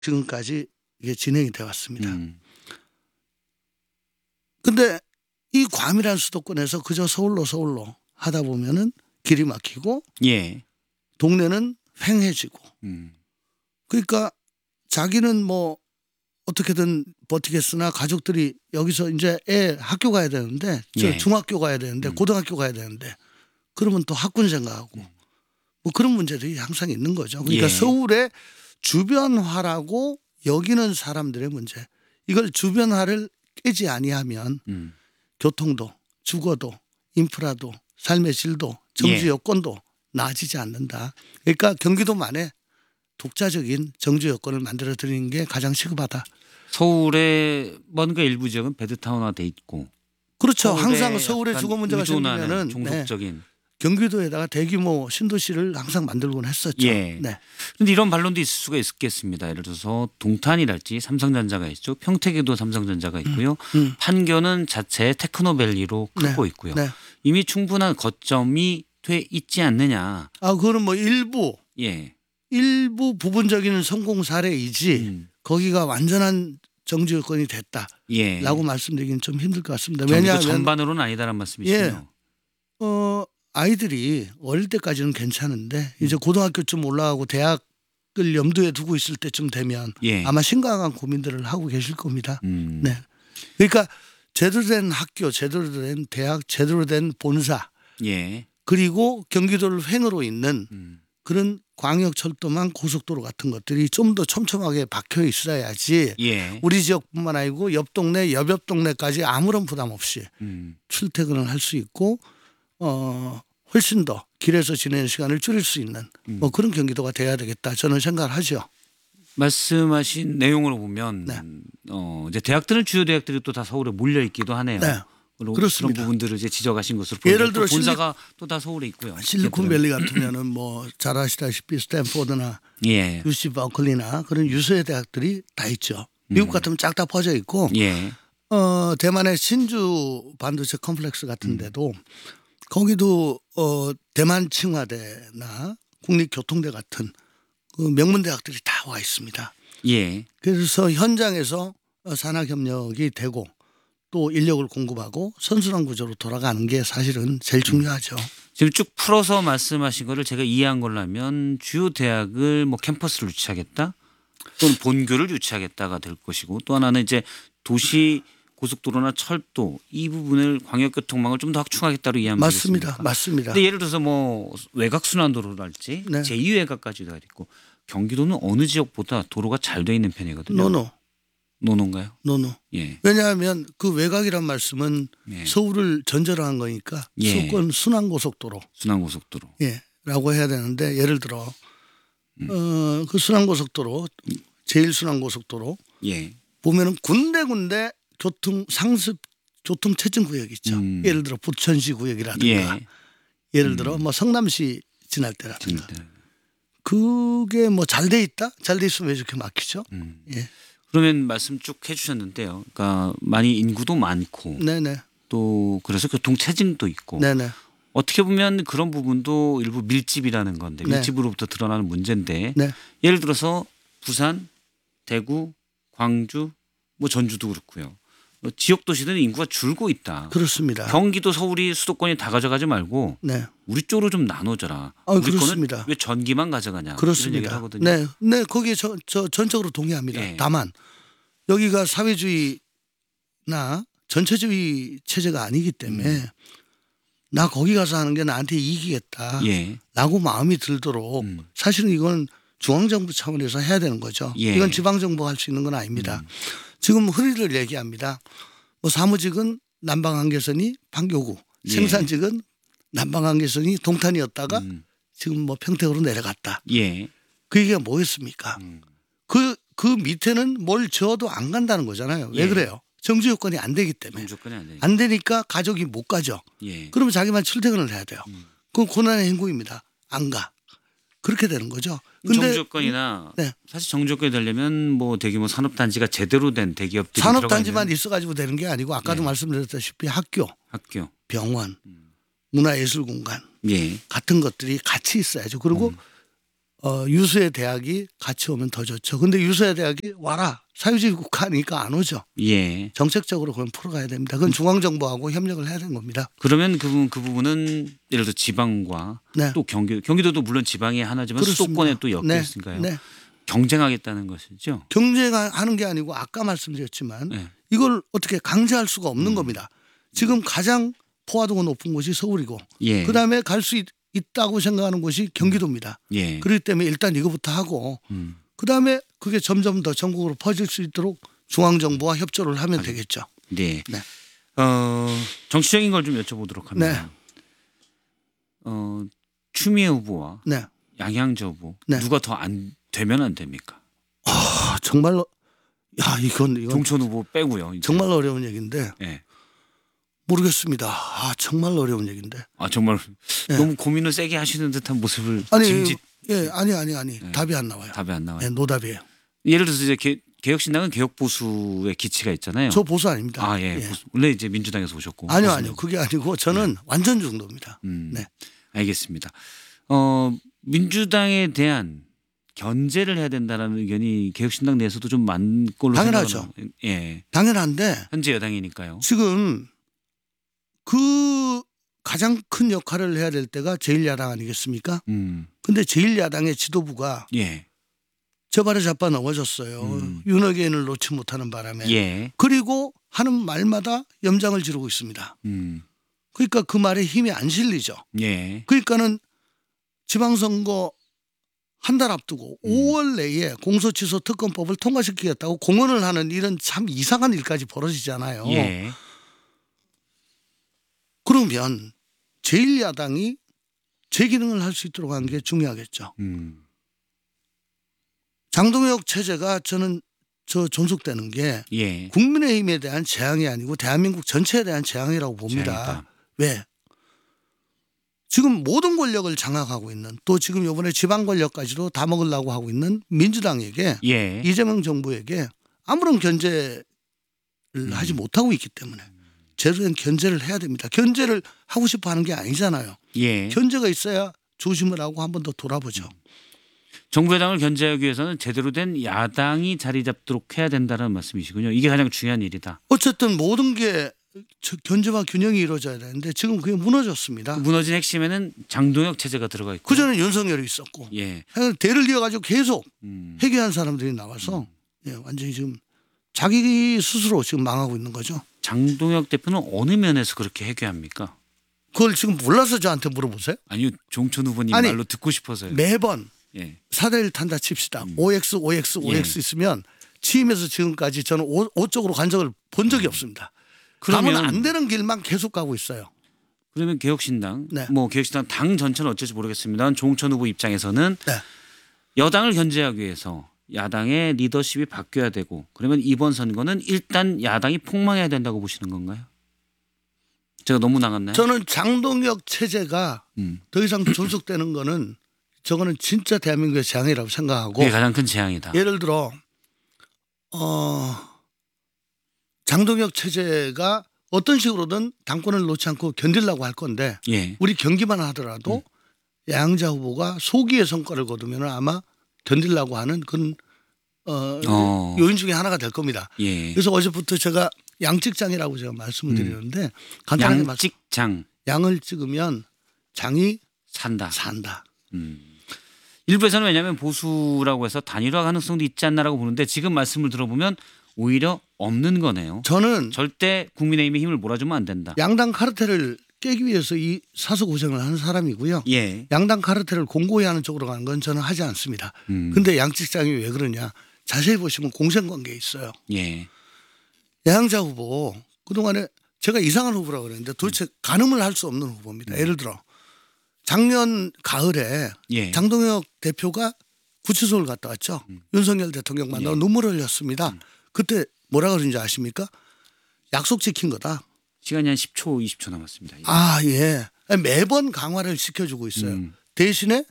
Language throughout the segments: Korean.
지금까지 이게 진행이 되어 왔습니다. 근데 이 괌이라는 수도권에서 그저 서울로 하다 보면은 길이 막히고 예. 동네는 횡해지고 그러니까 자기는 뭐 어떻게든 버티겠으나 가족들이 여기서 이제 애 학교 가야 되는데 예. 중학교 가야 되는데 고등학교 가야 되는데 그러면 또 학군 생각하고 뭐 그런 문제들이 항상 있는 거죠. 그러니까 예. 서울의 주변화라고 여기는 사람들의 문제 이걸 주변화를 깨지 아니하면 교통도 주거도 인프라도 삶의 질도 정주 여건도 나아지지 않는다. 그러니까 경기도만의 독자적인 정주 여건을 만들어 드리는 게 가장 시급하다. 서울의 뭔가 일부 지역은 베드타운화돼 있고 그렇죠. 항상 서울의 약간 주거 문제가 생기면은 종속적인 경기도에다가 대규모 신도시를 항상 만들곤 했었죠. 예. 네. 그런데 이런 반론도 있을 수가 있겠습니다. 예를 들어서 동탄이랄지 삼성전자가 있죠. 평택에도 삼성전자가 있고요. 판교는 자체 테크노밸리로 크고 있고요. 네. 이미 충분한 거점이 돼 있지 않느냐. 그거는 뭐 일부 부분적인 성공 사례이지 거기가 완전한 정주 여건이 됐다라고 말씀드리기는 좀 힘들 것 같습니다. 왜냐하면 전반으로는 아니다라는 말씀이시죠. 아이들이 어릴 때까지는 괜찮은데 이제 고등학교쯤 올라가고 대학을 염두에 두고 있을 때쯤 되면 아마 심각한 고민들을 하고 계실 겁니다. 네. 그러니까 제대로 된 학교, 제대로 된 대학, 제대로 된 본사 그리고 경기도를 횡으로 있는 그런 광역철도망 고속도로 같은 것들이 좀 더 촘촘하게 박혀 있어야지 우리 지역뿐만 아니고 옆 동네, 옆 동네까지 아무런 부담 없이 출퇴근을 할 수 있고 훨씬 더 길에서 지내는 시간을 줄일 수 있는 뭐 그런 경기도가 돼야 되겠다 저는 생각을 하죠. 말씀하신 내용으로 보면 이제 대학들은 주요 대학들이 또 다 서울에 몰려 있기도 하네요. 그렇습니다. 그런 부분들을 이제 지적하신 것으로 보면 예를 들어 본사가 또 다 서울에 있고요. 실리콘밸리 같으면은 뭐 잘 아시다시피 스탠포드나 UC 버클리나 그런 유수의 대학들이 다 있죠. 미국 같으면 쫙 다 퍼져 있고 대만의 신주 반도체 컴플렉스 같은 데도 거기도 대만 칭화대나 국립교통대 같은 그 명문 대학들이 다 와 있습니다. 그래서 현장에서 산학 협력이 되고 또 인력을 공급하고 선순환 구조로 돌아가는 게 사실은 제일 중요하죠. 지금 쭉 풀어서 말씀하신 거를 제가 이해한 걸로 하면 주요 대학을 뭐 캠퍼스를 유치하겠다 또는 본교를 유치하겠다가 될 것이고 또 하나는 이제 도시 고속도로나 철도 이 부분을 광역교통망을 좀 더 확충하겠다로 이해하면 되겠습니까? 맞습니다. 근데 예를 들어서 뭐 외곽순환도로랄지 제2외곽까지도 있고 경기도는 어느 지역보다 도로가 잘 돼 있는 편이거든요. 노노인가요? 노노. 왜냐하면 그 외곽이란 말씀은 서울을 전제로 한 거니까 수도권 순환고속도로. 라고 해야 되는데 예를 들어 그 순환고속도로 제1순환고속도로 보면은 군데군데 교통체증 구역이 있죠. 예를 들어 부천시 구역이라든가 예를 들어 뭐 성남시 지날 때라든가 그게 뭐 잘 돼 있다? 잘 돼 있으면 왜 이렇게 막히죠? 그러면 말씀 쭉 해주셨는데요. 그러니까 많이 인구도 많고 또 그래서 교통체증도 있고 어떻게 보면 그런 부분도 일부 밀집이라는 건데 밀집으로부터 드러나는 문제인데 예를 들어서 부산, 대구, 광주, 뭐 전주도 그렇고요. 지역 도시들은 인구가 줄고 있다. 그렇습니다. 경기도 서울이 수도권이 다 가져가지 말고 우리 쪽으로 좀 나눠줘라. 우리 그렇습니다. 거는 왜 전기만 가져가냐. 그렇습니다. 이런 얘기를 하거든요. 네, 거기에 저 전적으로 동의합니다. 다만 여기가 사회주의나 전체주의 체제가 아니기 때문에 나 거기 가서 하는 게 나한테 이익이겠다라고 마음이 들도록 사실은 이건 중앙정부 차원에서 해야 되는 거죠. 이건 지방정부가 할 수 있는 건 아닙니다. 지금 흐리를 얘기합니다. 뭐 사무직은 남방한계선이 판교구, 생산직은 남방한계선이 동탄이었다가 지금 뭐 평택으로 내려갔다. 그 얘기가 뭐겠습니까? 그 밑에는 뭘 지어도 안 간다는 거잖아요. 왜 그래요? 정주 요건이 안 되기 때문에. 안 되니까 가족이 못 가죠. 그러면 자기만 출퇴근을 해야 돼요. 그건 고난의 행군입니다. 안 가. 그렇게 되는 거죠. 정주요건이나 사실 정주요건이 되려면 뭐 대규모 산업단지가 제대로 된 대기업들이 산업단지만 있어가지고 되는 게 아니고 아까도 말씀드렸다시피 학교, 병원, 문화예술공간 같은 것들이 같이 있어야죠. 그리고 유수의 대학이 같이 오면 더 좋죠. 근데 유수의 대학이 와라. 사회주의 국가니까 안 오죠. 예. 정책적으로 그건 풀어가야 됩니다. 그건 중앙정부하고 협력을 해야 되는 겁니다. 그러면 그 부분은 예를 들어 지방과 네. 또 경기도도 물론 지방의 하나지만 그렇습니다. 수도권에 또 엮여 있으니까요. 네. 네. 경쟁하겠다는 것이죠. 경쟁하는 게 아니고 아까 말씀드렸지만 네. 이걸 어떻게 강제할 수가 없는 겁니다. 지금 가장 포화도가 높은 곳이 서울이고 예. 그다음에 갈 수 있다고 생각하는 곳이 경기도입니다. 예. 그렇기 때문에 일단 이거부터 하고 그다음에 그게 점점 더 전국으로 퍼질 수 있도록 중앙정부와 협조를 하면 되겠죠. 네. 네. 정치적인 걸 좀 여쭤보도록 합니다. 네. 추미애 후보와 네. 양양자 후보 네. 누가 더 안 되면 안 됩니까? 정말로 이건 종천 후보 빼고요. 이제. 정말 어려운 얘기인데 네. 모르겠습니다. 정말 어려운 얘기인데. 정말 네. 너무 고민을 세게 하시는 듯한 모습을 아니 네. 답이 안 나와요. 답이 안 나와요. 네, 노답이에요. 예를 들어서 이제 개혁신당은 개혁보수의 기치가 있잖아요. 저 보수 아닙니다. 예. 보수. 원래 이제 민주당에서 오셨고. 아니요. 그게 아니고 저는 완전 중도입니다. 네. 알겠습니다. 민주당에 대한 견제를 해야 된다는 의견이 개혁신당 내에서도 좀 많은 걸로 당연하죠. 예. 당연한데 현재 여당이니까요. 지금 그 가장 큰 역할을 해야 될 때가 제1야당 아니겠습니까? 근데 제1야당의 지도부가 예. 저 발에 잡아 넘어졌어요. 윤핵관을 놓지 못하는 바람에. 예. 그리고 하는 말마다 염장을 지르고 있습니다. 그러니까 그 말에 힘이 안 실리죠. 예. 그러니까는 지방선거 한 달 앞두고 5월 내에 공소취소 특검법을 통과시키겠다고 공언을 하는 이런 참 이상한 일까지 벌어지잖아요. 예. 그러면 제1야당이 제 기능을 할 수 있도록 하는 게 중요하겠죠. 장동혁 체제가 저는 존속되는 게 예. 국민의힘에 대한 재앙이 아니고 대한민국 전체에 대한 재앙이라고 봅니다. 재앙이다. 왜? 지금 모든 권력을 장악하고 있는 또 지금 이번에 지방 권력까지도 다 먹으려고 하고 있는 민주당에게 예. 이재명 정부에게 아무런 견제를 하지 못하고 있기 때문에 제대로 된 견제를 해야 됩니다. 견제를 하고 싶어 하는 게 아니잖아요. 예. 견제가 있어야 조심을 하고 한 번 더 돌아보죠. 정부 여당을 견제하기 위해서는 제대로 된 야당이 자리 잡도록 해야 된다는 말씀이시군요. 이게 가장 중요한 일이다. 어쨌든 모든 게 견제와 균형이 이루어져야 되는데 지금 그게 무너졌습니다. 무너진 핵심에는 장동혁 체제가 들어가 있고 그전에 윤석열이 있었고 예. 대를 이어가지고 계속 회귀한 사람들이 나와서 예, 완전히 지금 자기 스스로 지금 망하고 있는 거죠. 장동혁 대표는 어느 면에서 그렇게 회귀합니까? 그걸 지금 몰라서 저한테 물어보세요? 아니요. 종천 후보님 말로 듣고 싶어서요. 매번 예. 4대1 탄다 칩시다. OX 예. 있으면 취임해서 지금까지 저는 O 쪽으로 간 적을 본 적이 없습니다. 그러면 안 되는 길만 계속 가고 있어요. 그러면 개혁신당, 네. 개혁신당 당 전체는 어쩔지 모르겠습니다만 종천 후보 입장에서는 네. 여당을 견제하기 위해서 야당의 리더십이 바뀌어야 되고 그러면 이번 선거는 일단 야당이 폭망해야 된다고 보시는 건가요? 제가 너무 나갔나요? 저는 장동혁 체제가 더 이상 존속되는 거는 저거는 진짜 대한민국의 재앙이라고 생각하고 그게 가장 큰 재앙이다. 예를 들어 장동혁 체제가 어떤 식으로든 당권을 놓지 않고 견디려고 할 건데 예. 우리 경기만 하더라도 양자 후보가 소기의 성과를 거두면 아마 견디려고 하는 그런 요인 중에 하나가 될 겁니다. 예. 그래서 어제부터 제가 양찍장이라고 제가 말씀을 드리는데 간단하게 양찍장. 양을 찍으면 장이 산다. 일부에서는 왜냐하면 보수라고 해서 단일화 가능성도 있지 않나라고 보는데 지금 말씀을 들어보면 오히려 없는 거네요. 저는 절대 국민의힘의 힘을 몰아주면 안 된다. 양당 카르텔을 깨기 위해서 이 사소고생을 하는 사람이고요. 예. 양당 카르텔을 공고히 하는 쪽으로 가는 건 저는 하지 않습니다. 근데 양측장이 왜 그러냐. 자세히 보시면 공생관계에 있어요. 예. 양자 후보 그동안에 제가 이상한 후보라고 그랬는데 도대체 가늠을 할 수 없는 후보입니다. 예를 들어 작년 가을에 예. 장동혁 대표가 구치소를 갔다 왔죠. 윤석열 대통령 만나고 눈물을 흘렸습니다. 그때 뭐라 그러는지 아십니까? 약속 지킨 거다. 시간이 한 10초 20초 남았습니다. 예. 매번 강화를 시켜주고 있어요. 대신에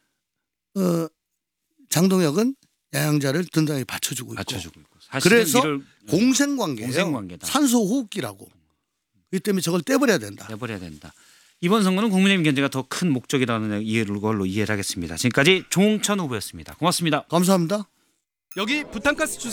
장동혁은 야양자를 든든하게 받쳐주고 있고. 그래서 공생관계예요. 산소호흡기라고. 이 때문에 저걸 떼버려야 된다. 이번 선거는 국민의힘 견제가 더 큰 목적이라는 걸로 이해를 하겠습니다. 지금까지 조홍천 후보였습니다. 고맙습니다. 감사합니다. 여기 부탄가스